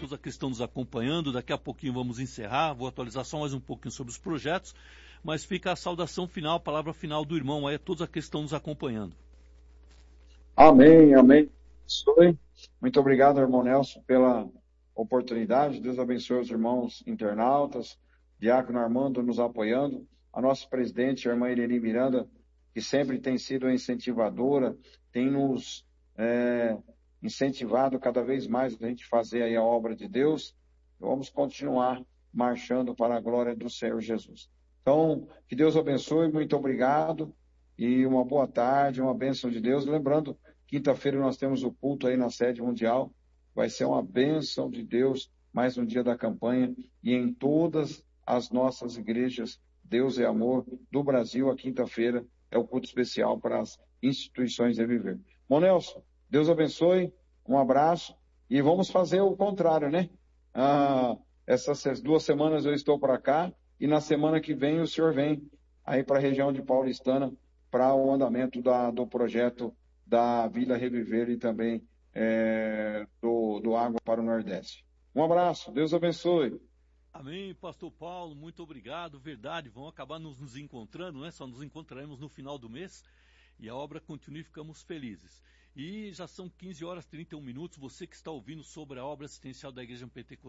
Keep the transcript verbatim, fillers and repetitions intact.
todos aqueles que estão nos acompanhando. Daqui a pouquinho vamos encerrar, vou atualizar só mais um pouquinho sobre os projetos, mas fica a saudação final, a palavra final do irmão aí a todos aqueles que estão nos acompanhando. Amém, amém. Muito obrigado, irmão Nelson, pela oportunidade. Deus abençoe os irmãos internautas, Diácono Armando nos apoiando, a nossa presidente, a irmã Irene Miranda, que sempre tem sido incentivadora, tem nos é, incentivado cada vez mais a gente fazer aí a obra de Deus. Vamos continuar marchando para a glória do Senhor Jesus. Então, que Deus abençoe, muito obrigado e uma boa tarde, uma bênção de Deus. Lembrando, quinta-feira nós temos o culto aí na sede mundial, vai ser uma bênção de Deus, mais um dia da campanha, e em todas as nossas igrejas, Deus é Amor, do Brasil, a quinta-feira é o culto especial para as instituições de viver. Bom, Nelson, Deus abençoe, um abraço, e vamos fazer o contrário, né? Ah, essas duas semanas eu estou para cá, e na semana que vem o senhor vem aí para a região de Paulistana, para o andamento da, do projeto da Vila Reviver e também é, do, do Água para o Nordeste. Um abraço, Deus abençoe. Amém, pastor Paulo, muito obrigado, verdade, vão acabar nos, nos encontrando, né? Só nos encontraremos no final do mês e a obra continua e ficamos felizes. E já são quinze horas e trinta e um minutos, você que está ouvindo sobre a obra assistencial da Igreja Pentecostal